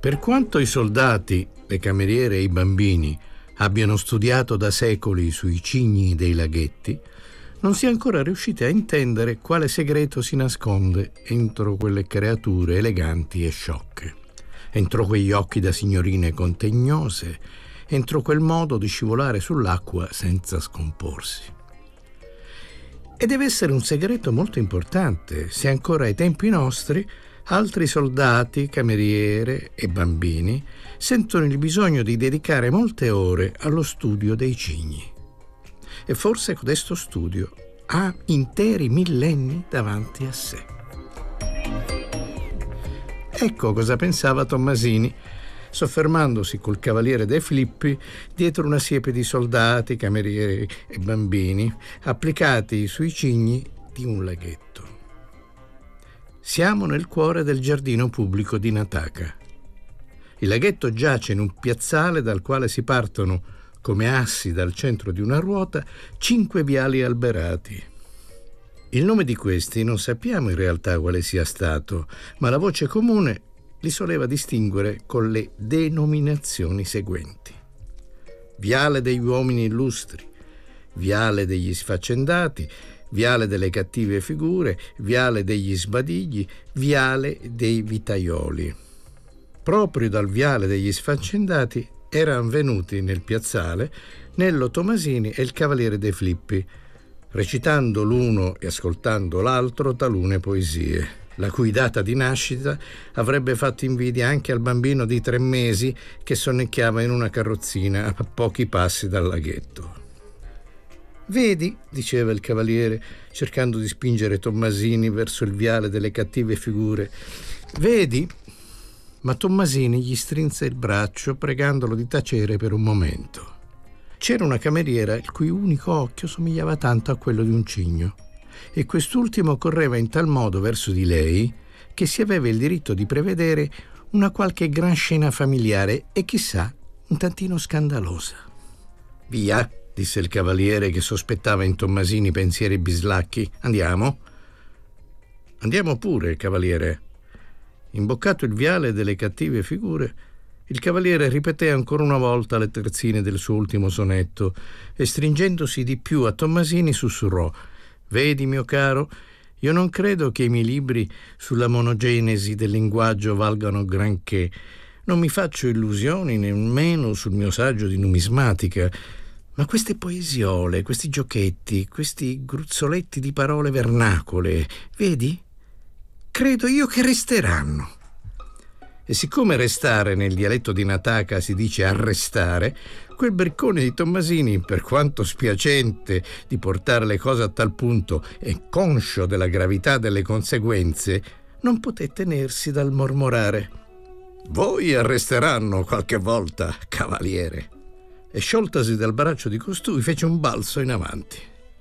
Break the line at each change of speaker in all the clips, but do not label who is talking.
Per quanto i soldati, le cameriere e i bambini abbiano studiato da secoli sui cigni dei laghetti, non si è ancora riusciti a intendere quale segreto si nasconde entro quelle creature eleganti e sciocche, entro quegli occhi da signorine contegnose, entro quel modo di scivolare sull'acqua senza scomporsi. E deve essere un segreto molto importante, se ancora ai tempi nostri altri soldati, cameriere e bambini sentono il bisogno di dedicare molte ore allo studio dei cigni. E forse codesto studio ha interi millenni davanti a sé. Ecco cosa pensava Tommasini, soffermandosi col cavaliere De Filippi dietro una siepe di soldati, camerieri e bambini applicati sui cigni di un laghetto. Siamo nel cuore del giardino pubblico di Nataka. Il laghetto giace in un piazzale dal quale si partono, come assi dal centro di una ruota, 5 viali alberati. Il nome di questi non sappiamo in realtà quale sia stato, ma la voce comune li soleva distinguere con le denominazioni seguenti: Viale degli uomini illustri, Viale degli sfaccendati, Viale delle cattive figure, Viale degli sbadigli, Viale dei vitaioli. Proprio dal Viale degli sfaccendati erano venuti nel piazzale Nello Tommasini e il cavaliere De Filippi, recitando l'uno e ascoltando l'altro talune poesie, la cui data di nascita avrebbe fatto invidia anche al bambino di 3 mesi che sonnecchiava in una carrozzina a pochi passi dal laghetto. «Vedi», diceva il cavaliere, cercando di spingere Tommasini verso il viale delle cattive figure, «vedi?» Ma Tommasini gli strinse il braccio pregandolo di tacere per un momento. C'era una cameriera il cui unico occhio somigliava tanto a quello di un cigno, e quest'ultimo correva in tal modo verso di lei che si aveva il diritto di prevedere una qualche gran scena familiare e chissà un tantino scandalosa. «Via», disse il cavaliere che sospettava in Tommasini pensieri bislacchi. «Andiamo?» «Andiamo pure, cavaliere». Imboccato il viale delle cattive figure, il cavaliere ripeté ancora una volta le terzine del suo ultimo sonetto e, stringendosi di più a Tommasini, sussurrò: «Vedi, mio caro, io non credo che i miei libri sulla monogenesi del linguaggio valgano granché. Non mi faccio illusioni nemmeno sul mio saggio di numismatica. Ma queste poesiole, questi giochetti, questi gruzzoletti di parole vernacole, vedi? Credo io che resteranno». E siccome restare nel dialetto di Nataka si dice arrestare, quel briccone di Tommasini, per quanto spiacente di portare le cose a tal punto e conscio della gravità delle conseguenze, non poté tenersi dal mormorare: «Voi arresteranno qualche volta, cavaliere». E scioltasi dal braccio di costui fece un balzo in avanti.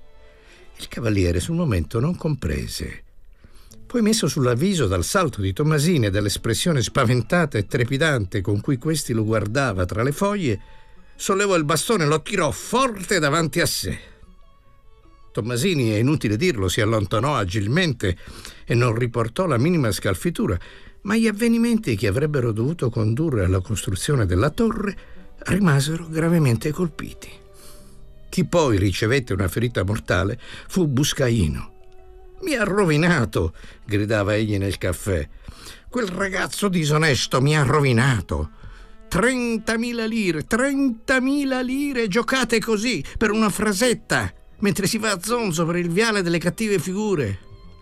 Il cavaliere sul momento non comprese. Poi, messo sull'avviso dal salto di Tommasini e dall'espressione spaventata e trepidante con cui questi lo guardava tra le foglie, sollevò il bastone e lo tirò forte davanti a sé. Tommasini, è inutile dirlo, si allontanò agilmente e non riportò la minima scalfitura, ma gli avvenimenti che avrebbero dovuto condurre alla costruzione della torre rimasero gravemente colpiti. Chi poi ricevette una ferita mortale fu Buscaino. «Mi ha rovinato», gridava egli nel caffè. «Quel ragazzo disonesto mi ha rovinato. 30.000 lire, 30.000 lire giocate così per una frasetta, mentre si va a zonzo per il viale delle cattive figure.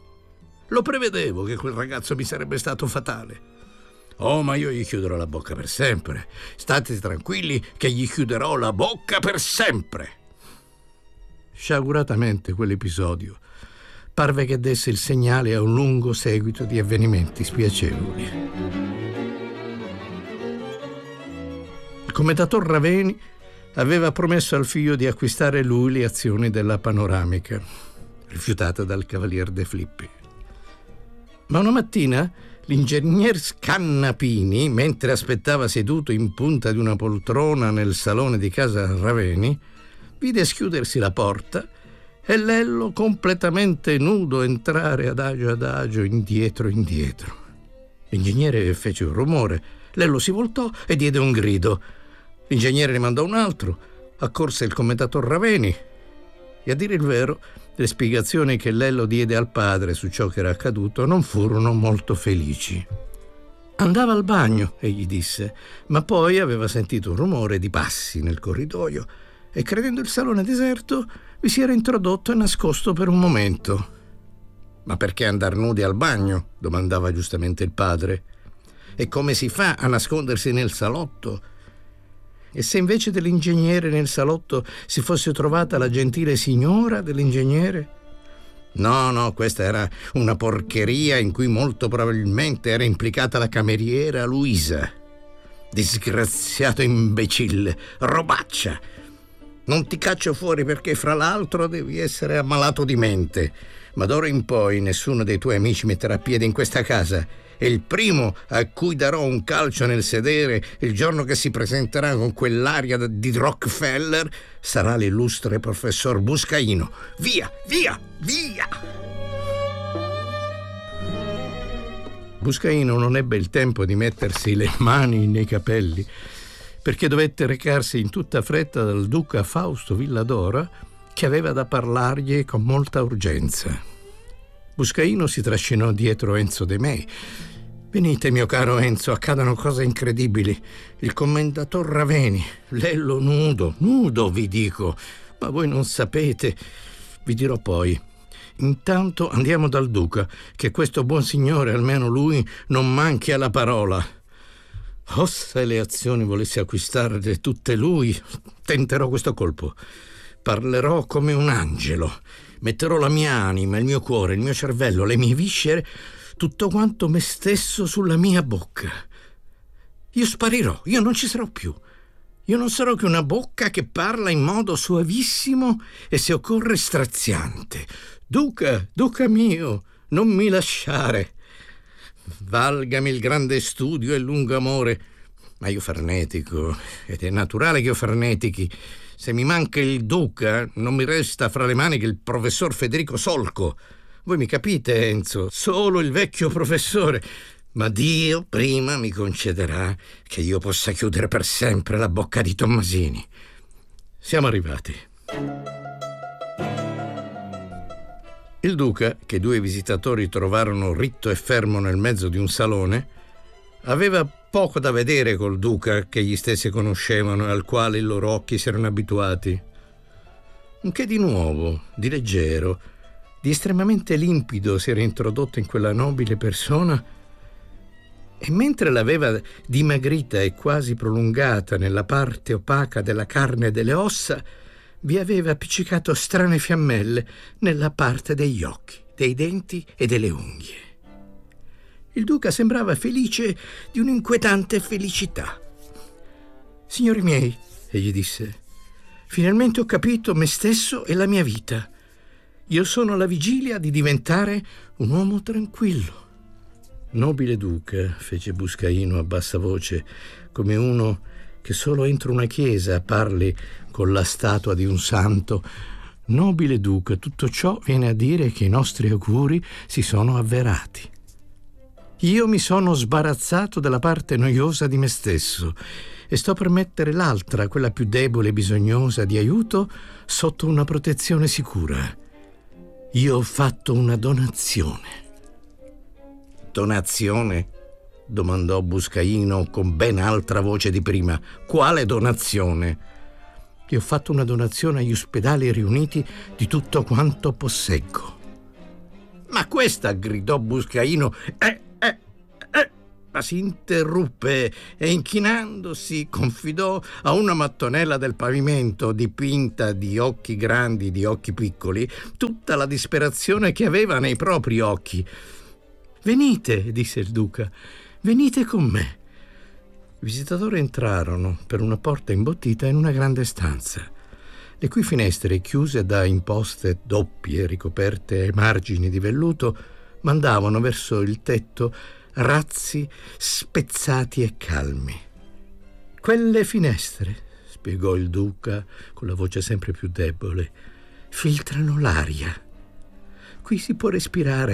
Lo prevedevo che quel ragazzo mi sarebbe stato fatale. Oh, ma io gli chiuderò la bocca per sempre. State tranquilli che gli chiuderò la bocca per sempre». Sciaguratamente quell'episodio parve che desse il segnale a un lungo seguito di avvenimenti spiacevoli. Il commendator Raveni aveva promesso al figlio di acquistare lui le azioni della Panoramica, rifiutata dal cavalier De Filippi. Ma una mattina l'ingegner Scannapini, mentre aspettava seduto in punta di una poltrona nel salone di casa Raveni, vide schiudersi la porta e Lello completamente nudo entrare adagio indietro. L'ingegnere fece un rumore. Lello si voltò e diede un grido. L'ingegnere ne mandò un altro. Accorse il commendator Raveni. E a dire il vero, le spiegazioni che Lello diede al padre su ciò che era accaduto non furono molto felici. Andava al bagno, egli disse, ma poi aveva sentito un rumore di passi nel corridoio e, credendo il salone deserto, vi si era introdotto e nascosto per un momento. «Ma perché andar nudi al bagno?» domandava giustamente il padre. «E come si fa a nascondersi nel salotto?» E se invece dell'ingegnere nel salotto si fosse trovata la gentile signora dell'ingegnere? No, questa era una porcheria in cui molto probabilmente era implicata la cameriera Luisa. Disgraziato imbecille, robaccia! Non ti caccio fuori perché fra l'altro devi essere ammalato di mente, ma d'ora in poi nessuno dei tuoi amici metterà piede in questa casa. E il primo a cui darò un calcio nel sedere il giorno che si presenterà con quell'aria di Rockefeller sarà l'illustre professor Buscaino. Via, via, via! Buscaino non ebbe il tempo di mettersi le mani nei capelli, perché dovette recarsi in tutta fretta dal duca Fausto Villadora, che aveva da parlargli con molta urgenza. Buscaino si trascinò dietro Enzo De Mei. «Venite, mio caro Enzo, accadono cose incredibili. Il commendator Raveni, Lello nudo vi dico, ma voi non sapete. Vi dirò poi. Intanto andiamo dal duca, che questo buon signore, almeno lui, non manchi alla parola. Oh, se le azioni volessi acquistarle tutte lui, tenterò questo colpo. Parlerò come un angelo. Metterò la mia anima, il mio cuore, il mio cervello, le mie viscere, tutto quanto me stesso sulla mia bocca. Io sparirò, io non ci sarò più. Io non sarò che una bocca che parla in modo suavissimo e, se occorre, straziante. Duca mio, non mi lasciare. Valgami il grande studio e il lungo amore. Ma io farnetico, ed è naturale che io farnetichi. Se mi manca il duca, non mi resta fra le mani che il professor Federico Solco. Voi mi capite, Enzo? Solo il vecchio professore. Ma Dio prima mi concederà che io possa chiudere per sempre la bocca di Tommasini. Siamo arrivati. Il duca, che due visitatori trovarono ritto e fermo nel mezzo di un salone, aveva poco da vedere col duca che gli stessi conoscevano e al quale i loro occhi si erano abituati. Un che di nuovo, di leggero, di estremamente limpido si era introdotto in quella nobile persona, e mentre l'aveva dimagrita e quasi prolungata nella parte opaca della carne e delle ossa, vi aveva appiccicato strane fiammelle nella parte degli occhi, dei denti e delle unghie. Il duca sembrava felice di un'inquietante felicità. «Signori miei», egli disse, «finalmente ho capito me stesso e la mia vita. Io sono alla vigilia di diventare un uomo tranquillo». «Nobile duca», fece Buscaino a bassa voce, come uno che solo entro una chiesa parli con la statua di un santo, «nobile duca, tutto ciò viene a dire che i nostri auguri si sono avverati. Io mi sono sbarazzato della parte noiosa di me stesso e sto per mettere l'altra, quella più debole e bisognosa di aiuto, sotto una protezione sicura. Io ho fatto una donazione». «Donazione?» domandò Buscaino con ben altra voce di prima. «Quale donazione?» «Io ho fatto una donazione agli ospedali riuniti di tutto quanto posseggo». «Ma questa», gridò Buscaino, ma si interruppe e, inchinandosi, confidò a una mattonella del pavimento dipinta di occhi grandi, di occhi piccoli, tutta la disperazione che aveva nei propri occhi. «Venite», disse il duca, «venite con me». I visitatori entrarono per una porta imbottita in una grande stanza, le cui finestre, chiuse da imposte doppie ricoperte ai margini di velluto, mandavano verso il tetto razzi spezzati e calmi. «Quelle finestre», spiegò il duca con la voce sempre più debole, «filtrano l'aria. Qui si può respirare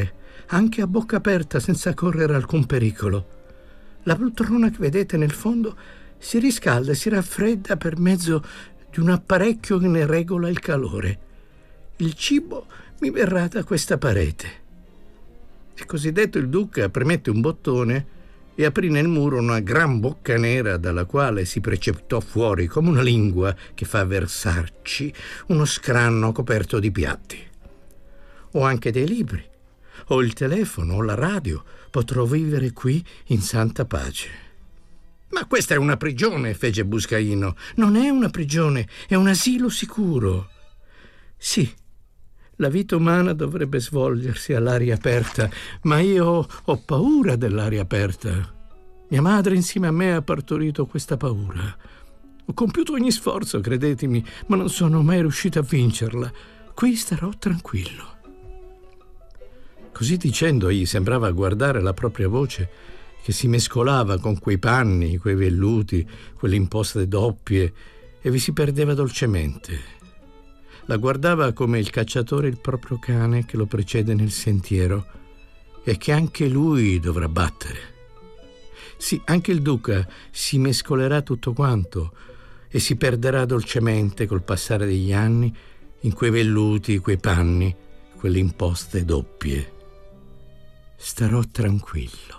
anche a bocca aperta senza correre alcun pericolo. La poltrona che vedete nel fondo si riscalda e si raffredda per mezzo di un apparecchio che ne regola il calore. Il cibo mi verrà da questa parete. E così detto, il duca premette un bottone e aprì nel muro una gran bocca nera dalla quale si precipitò fuori, come una lingua che fa versarci, uno scranno coperto di piatti. Ho anche dei libri, ho il telefono, ho la radio, potrò vivere qui in santa pace. Ma questa è una prigione, fece Buscaino. Non è una prigione, è un asilo sicuro. Sì, la vita umana dovrebbe svolgersi all'aria aperta, ma io ho paura dell'aria aperta. Mia madre insieme a me ha partorito questa paura. Ho compiuto ogni sforzo, credetemi, ma non sono mai riuscito a vincerla. Qui starò tranquillo. Così dicendo, egli sembrava guardare la propria voce che si mescolava con quei panni, quei velluti, quelle imposte doppie, e vi si perdeva dolcemente. La guardava come il cacciatore il proprio cane che lo precede nel sentiero e che anche lui dovrà battere. Sì, anche il duca si mescolerà tutto quanto e si perderà dolcemente col passare degli anni in quei velluti, quei panni, quelle imposte doppie. Starò tranquillo.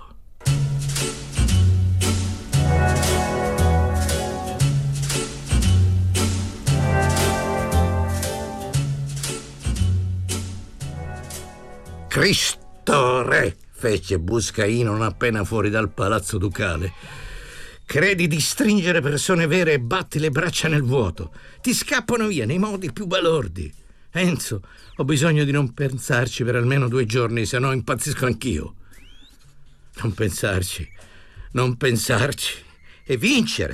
Cristo Re, fece Buscaino non appena fuori dal palazzo ducale. Credi di stringere persone vere e batti le braccia nel vuoto. Ti scappano via nei modi più balordi. Enzo, ho bisogno di non pensarci per almeno 2 giorni, se no impazzisco anch'io. Non pensarci e vincere.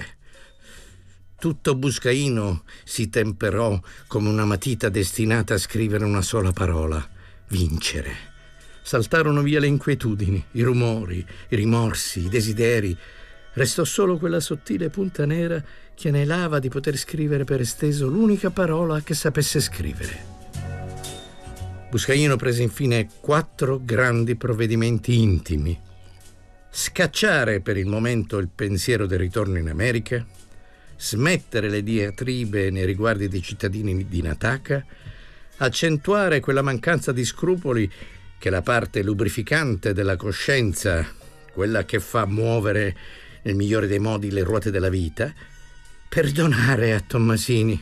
Tutto Buscaino si temperò come una matita destinata a scrivere una sola parola: vincere. Saltarono via le inquietudini, i rumori, i rimorsi, i desideri. Restò solo quella sottile punta nera che anelava di poter scrivere per esteso l'unica parola che sapesse scrivere. Buscaino prese infine 4 grandi provvedimenti intimi: scacciare per il momento il pensiero del ritorno in America, smettere le diatribe nei riguardi dei cittadini di Nataka, accentuare quella mancanza di scrupoli che è la parte lubrificante della coscienza, quella che fa muovere nel migliore dei modi le ruote della vita, perdonare a Tommasini,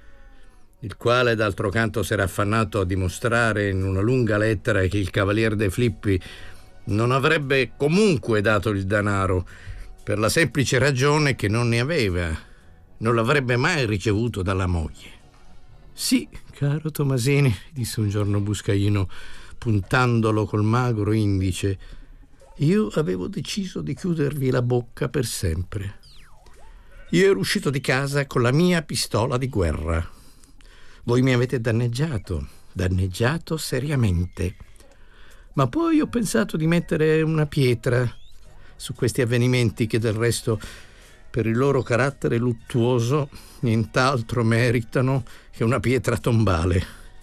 il quale d'altro canto si era affannato a dimostrare in una lunga lettera che il cavalier De Filippi non avrebbe comunque dato il denaro, per la semplice ragione che non ne aveva, non l'avrebbe mai ricevuto dalla moglie. Sì, caro Tommasini, disse un giorno Buscaino, puntandolo col magro indice, io avevo deciso di chiudervi la bocca per sempre. Io ero uscito di casa con la mia pistola di guerra. Voi mi avete danneggiato seriamente. Ma poi ho pensato di mettere una pietra su questi avvenimenti che del resto, per il loro carattere luttuoso, nient'altro meritano che una pietra tombale.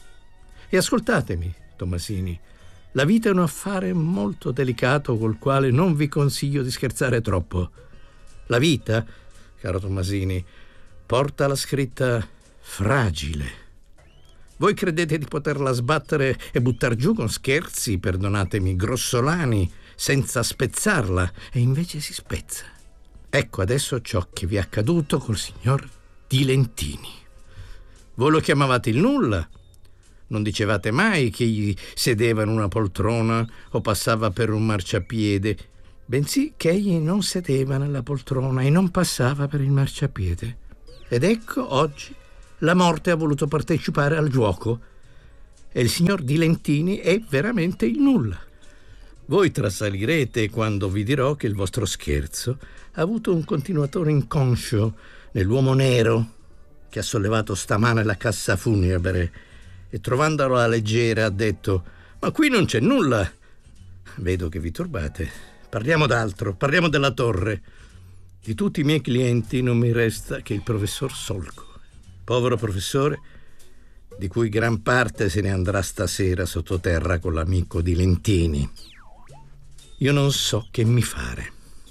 E ascoltatemi, Tommasini, la vita è un affare molto delicato col quale non vi consiglio di scherzare troppo. La vita, caro Tommasini, porta la scritta fragile. Voi credete di poterla sbattere e buttar giù con scherzi, perdonatemi, grossolani, senza spezzarla, e invece si spezza. Ecco adesso ciò che vi è accaduto col signor Di Lentini. Voi lo chiamavate il nulla. Non dicevate mai che egli sedeva in una poltrona o passava per un marciapiede, bensì che egli non sedeva nella poltrona e non passava per il marciapiede. Ed ecco oggi la morte ha voluto partecipare al gioco e il signor Di Lentini è veramente il nulla. Voi trasalirete quando vi dirò che il vostro scherzo ha avuto un continuatore inconscio nell'uomo nero che ha sollevato stamane la cassa funebre e trovandola leggera ha detto: ma qui non c'è nulla. Vedo che vi turbate. Parliamo d'altro, parliamo della torre. Di tutti i miei clienti non mi resta che il professor Solco. Povero professore, di cui gran parte se ne andrà stasera sottoterra con l'amico di Lentini. Io non so che mi fare.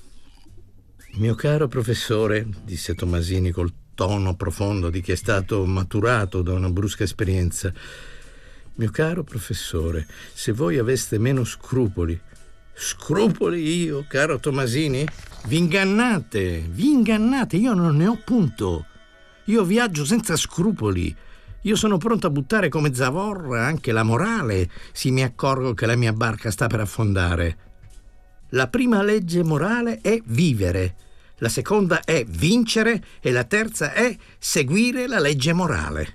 Mio caro professore, disse Tommasini col tono profondo di chi è stato maturato da una brusca esperienza, mio caro professore, se voi aveste meno scrupoli. Scrupoli io, caro Tommasini? Vi ingannate, io non ne ho punto. Io viaggio senza scrupoli. Io sono pronto a buttare come zavorra anche la morale se mi accorgo che la mia barca sta per affondare. La prima legge morale è vivere, la seconda è vincere e la terza è seguire la legge morale.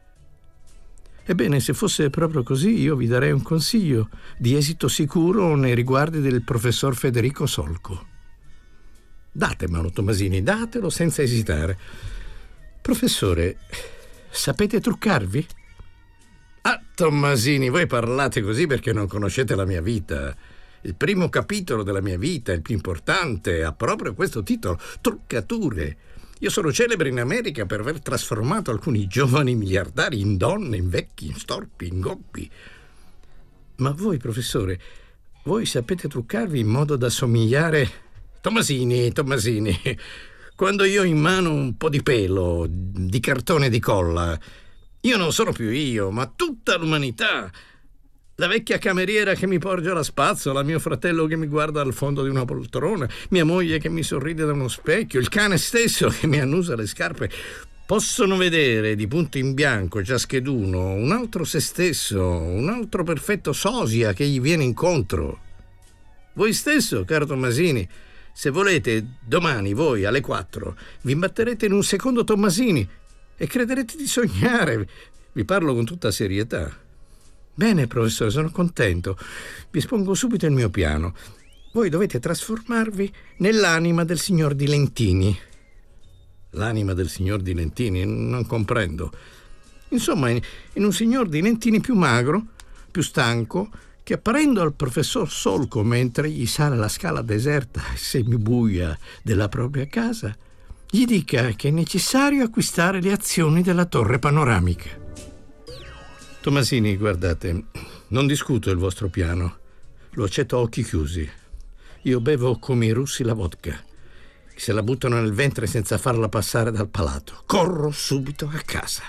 Ebbene, se fosse proprio così, io vi darei un consiglio di esito sicuro nei riguardi del professor Federico Solco. Datemelo, Tommasini, datelo senza esitare. Professore, sapete truccarvi? Ah, Tommasini, voi parlate così perché non conoscete la mia vita. Il primo capitolo della mia vita, il più importante, ha proprio questo titolo, Truccature. Io sono celebre in America per aver trasformato alcuni giovani miliardari in donne, in vecchi, in storpi, in gobbi. Ma voi, professore, voi sapete truccarvi in modo da somigliare... Tommasini, quando io ho in mano un po' di pelo, di cartone di colla, io non sono più io, ma tutta l'umanità. La vecchia cameriera che mi porge la spazzola, mio fratello che mi guarda al fondo di una poltrona, mia moglie che mi sorride da uno specchio, il cane stesso che mi annusa le scarpe, possono vedere di punto in bianco ciascheduno un altro se stesso, un altro perfetto sosia che gli viene incontro. Voi stesso, caro Tommasini, se volete, domani voi alle 4 vi imbatterete in un secondo Tommasini e crederete di sognare. Vi parlo con tutta serietà. Bene, professore, sono contento. Vi espongo subito il mio piano. Voi dovete trasformarvi nell'anima del signor Di Lentini. L'anima del signor Di Lentini? Non comprendo. Insomma, in un signor Di Lentini più magro, più stanco, che apparendo al professor Solco mentre gli sale la scala deserta e semibuia della propria casa, gli dica che è necessario acquistare le azioni della torre panoramica. Tommasini, guardate, non discuto il vostro piano, lo accetto a occhi chiusi. Io bevo come i russi la vodka, che se la buttano nel ventre senza farla passare dal palato. Corro subito a casa.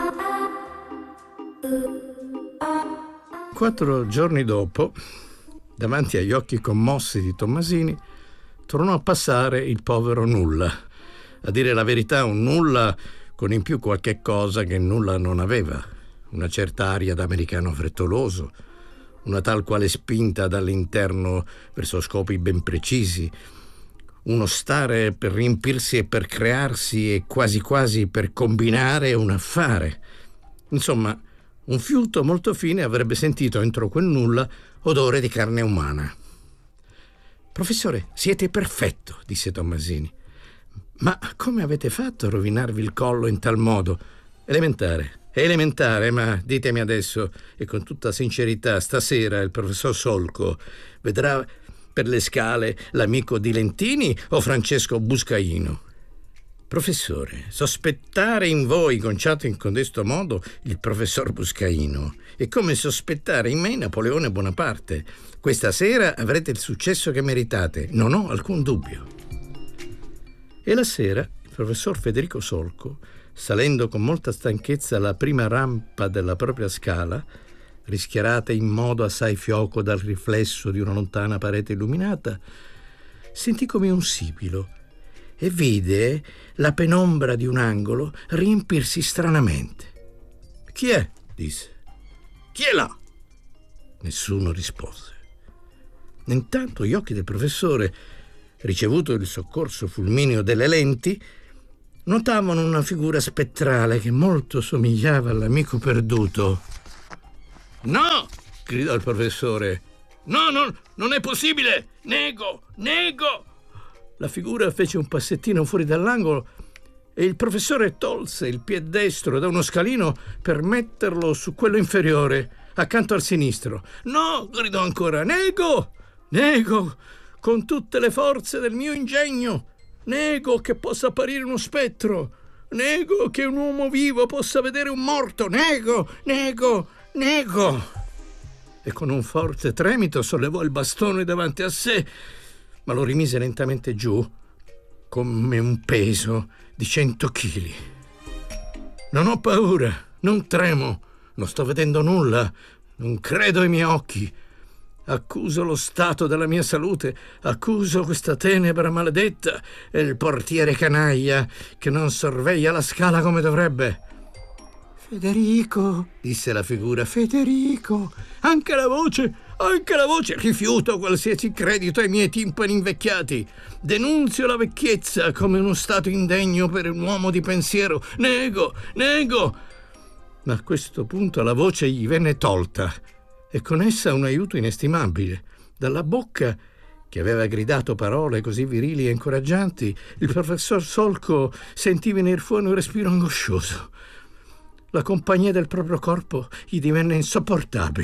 4 giorni dopo, davanti agli occhi commossi di Tommasini, tornò a passare il povero Nulla. A dire la verità, un Nulla con in più qualche cosa che Nulla non aveva. Una certa aria d'americano frettoloso, una tal quale spinta dall'interno verso scopi ben precisi, uno stare per riempirsi e per crearsi e quasi quasi per combinare un affare. Insomma, un fiuto molto fine avrebbe sentito entro quel Nulla odore di carne umana. Professore, siete perfetto, disse Tommasini. Ma come avete fatto a rovinarvi il collo in tal modo? Elementare, ma ditemi adesso, e con tutta sincerità, stasera il professor Solco vedrà per le scale l'amico Di Lentini o Francesco Buscaino? Professore, sospettare in voi, conciato in codesto modo, il professor Buscaino è come sospettare in me Napoleone Bonaparte. Questa sera avrete il successo che meritate, non ho alcun dubbio. E la sera il professor Federico Solco, salendo con molta stanchezza la prima rampa della propria scala, rischiarata in modo assai fioco dal riflesso di una lontana parete illuminata, sentì come un sibilo e vide la penombra di un angolo riempirsi stranamente. «Chi è?» disse. «Chi è là?» Nessuno rispose. Intanto gli occhi del professore, ricevuto il soccorso fulmineo delle lenti, notavano una figura spettrale che molto somigliava all'amico perduto. «No!» gridò il professore. «No, non è possibile! Nego! La figura fece un passettino fuori dall'angolo e il professore tolse il pied destro da uno scalino per metterlo su quello inferiore, accanto al sinistro. «No!» gridò ancora. «Nego! Con tutte le forze del mio ingegno! Nego che possa apparire uno spettro! nego che un uomo vivo possa vedere un morto, nego. E con un forte tremito sollevò il bastone davanti a sé, ma lo rimise lentamente giù, come un peso di 100 chili. Non ho paura, non tremo, non sto vedendo nulla, non credo ai miei occhi. Accuso lo stato della mia salute, accuso questa tenebra maledetta e il portiere canaglia che non sorveglia la scala come dovrebbe. Federico, disse la figura, Federico, anche la voce, rifiuto qualsiasi credito ai miei timpani invecchiati. Denunzio la vecchiezza come uno stato indegno per un uomo di pensiero. Nego. Ma a questo punto la voce gli venne tolta e con essa un aiuto inestimabile. Dalla bocca, che aveva gridato parole così virili e incoraggianti, il professor Solco sentì venir fuori un respiro angoscioso. La compagnia del proprio corpo gli divenne insopportabile.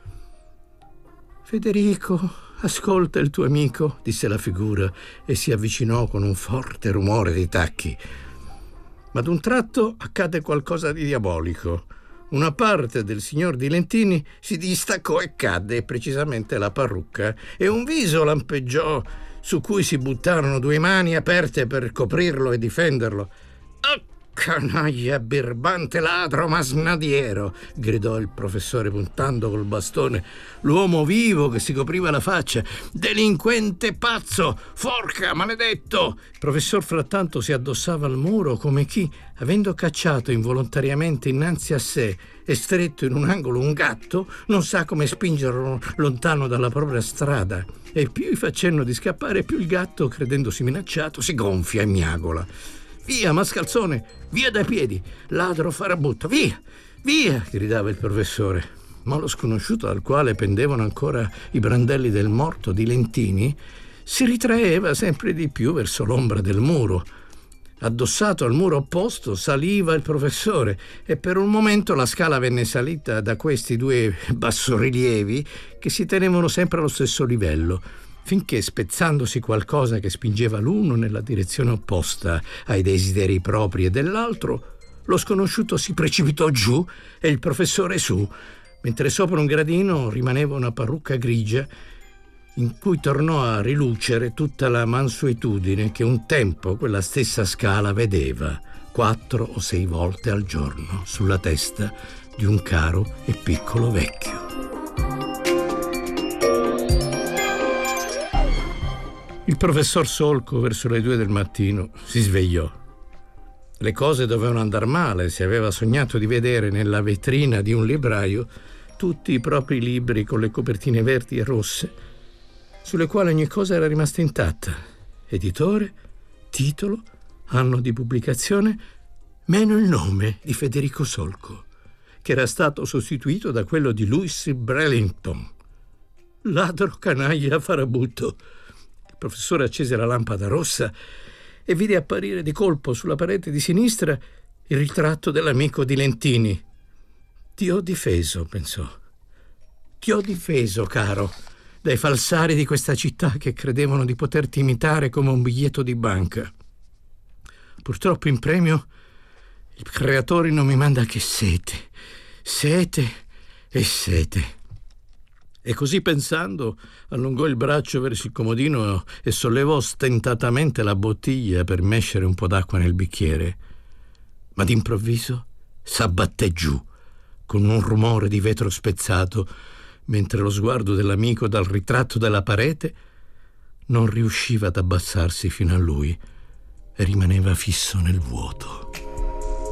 Federico, ascolta il tuo amico, disse la figura e si avvicinò con un forte rumore di tacchi. Ma ad un tratto accadde qualcosa di diabolico. Una parte del signor Di Lentini si distaccò e cadde, precisamente la parrucca, e un viso lampeggiò su cui si buttarono 2 mani aperte per coprirlo e difenderlo. «Canaglia, birbante ladro masnadiero!» gridò il professore puntando col bastone l'uomo vivo che si copriva la faccia. «Delinquente pazzo! Forca, maledetto!» Il professor frattanto si addossava al muro come chi, avendo cacciato involontariamente innanzi a sé e stretto in un angolo un gatto, non sa come spingerlo lontano dalla propria strada. E più gli fa cenno di scappare, più il gatto, credendosi minacciato, si gonfia e miagola. «Via, mascalzone, via dai piedi, ladro farabutto, via, via!» gridava il professore. Ma lo sconosciuto, dal quale pendevano ancora i brandelli del morto Di Lentini, si ritraeva sempre di più verso l'ombra del muro. Addossato al muro opposto saliva il professore e per un momento la scala venne salita da questi 2 bassorilievi che si tenevano sempre allo stesso livello, finché, spezzandosi qualcosa che spingeva l'uno nella direzione opposta ai desideri propri e dell'altro, lo sconosciuto si precipitò giù e il professore su, mentre sopra un gradino rimaneva una parrucca grigia in cui tornò a rilucere tutta la mansuetudine che un tempo quella stessa scala vedeva 4 o 6 volte al giorno sulla testa di un caro e piccolo vecchio. Il professor Solco, verso le 2 del mattino, si svegliò. Le cose dovevano andar male se aveva sognato di vedere nella vetrina di un libraio tutti i propri libri con le copertine verdi e rosse, sulle quali ogni cosa era rimasta intatta. Editore, titolo, anno di pubblicazione, meno il nome di Federico Solco, che era stato sostituito da quello di Louis Brelington. Ladro, canaglia, farabutto. Il professore accese la lampada rossa e vide apparire di colpo sulla parete di sinistra il ritratto dell'amico Di Lentini. «Ti ho difeso», pensò. «Ti ho difeso, caro, dai falsari di questa città che credevano di poterti imitare come un biglietto di banca. Purtroppo in premio il creatore non mi manda che sete. E così pensando allungò il braccio verso il comodino e sollevò stentatamente la bottiglia per mescere un po' d'acqua nel bicchiere. Ma d'improvviso s'abbatté giù con un rumore di vetro spezzato, mentre lo sguardo dell'amico dal ritratto della parete non riusciva ad abbassarsi fino a lui e rimaneva fisso nel vuoto.